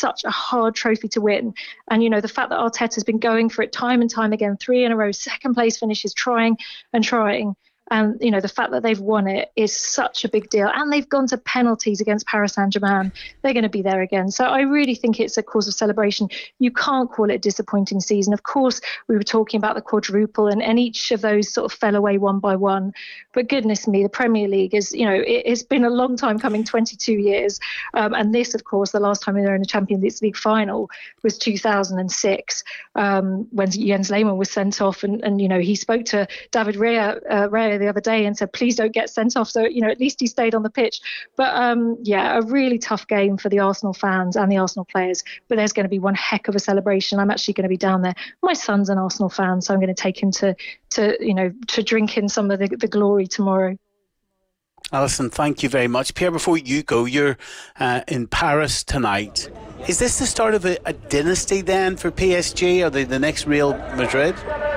such a hard trophy to win. And, you know, the fact that Arteta's been going for it time and time again, 3 in a row, second place finishes, trying and trying. And, you know, the fact that they've won it is such a big deal. And they've gone to penalties against Paris Saint-Germain. They're going to be there again. So I really think it's a cause of celebration. You can't call it a disappointing season. Of course, we were talking about the quadruple and each of those sort of fell away one by one. But goodness me, the Premier League is, you know, it's been a long time coming, 22 years. And this, of course, the last time they were in a Champions League final was 2006 when Jens Lehmann was sent off. And you know, he spoke to David Raya the other day and said, please don't get sent off. So, you know, at least he stayed on the pitch. But yeah, a really tough game for the Arsenal fans and the Arsenal players. But there's going to be one heck of a celebration. I'm actually going to be down there. My son's an Arsenal fan, so I'm going to take him to drink in some of the glory tomorrow. Alison, thank you very much. Pierre, before you go, you're in Paris tonight. Is this the start of a dynasty then for PSG? Are they the next Real Madrid?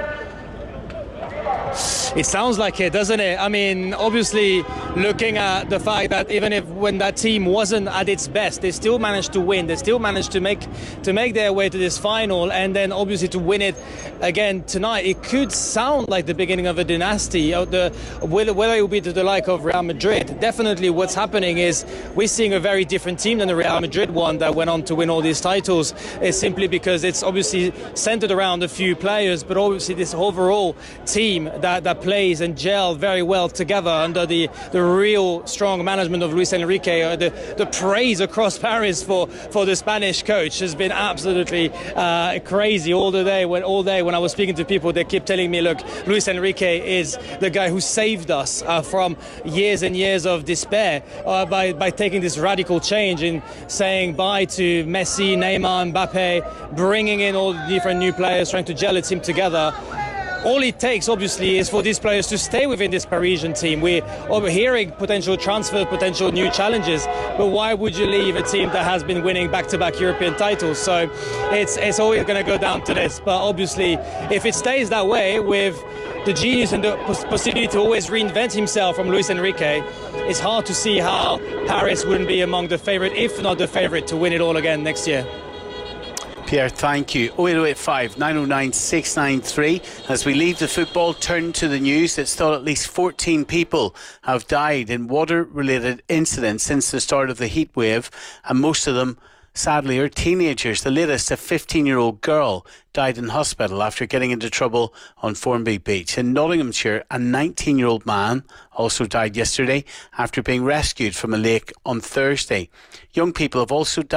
It sounds like it, doesn't it? I mean, obviously, looking at the fact that even if when that team wasn't at its best, they still managed to win. They still managed to make their way to this final, and then obviously to win it again tonight. It could sound like the beginning of a dynasty. Whether it will be to the like of Real Madrid. Definitely, what's happening is we're seeing a very different team than the Real Madrid one that went on to win all these titles. It's simply because it's obviously centered around a few players, but obviously this overall team that plays and gel very well together under the real strong management of Luis Enrique. The praise across Paris for the Spanish coach has been absolutely crazy all day when I was speaking to people. They keep telling me, look, Luis Enrique is the guy who saved us from years and years of despair by taking this radical change in saying bye to Messi, Neymar, Mbappe, bringing in all the different new players, trying to gel a team together. All it takes, obviously, is for these players to stay within this Parisian team. We're overhearing potential transfers, potential new challenges, but why would you leave a team that has been winning back-to-back European titles? So it's always going to go down to this. But obviously, if it stays that way with the genius and the possibility to always reinvent himself from Luis Enrique, it's hard to see how Paris wouldn't be among the favourite, if not the favourite, to win it all again next year. Pierre, thank you. 08085 909 693. As we leave the football, turn to the news. It's thought at least 14 people have died in water-related incidents since the start of the heat wave, and most of them, sadly, are teenagers. The latest, a 15-year-old girl, died in hospital after getting into trouble on Formby Beach. In Nottinghamshire, a 19-year-old man also died yesterday after being rescued from a lake on Thursday. Young people have also died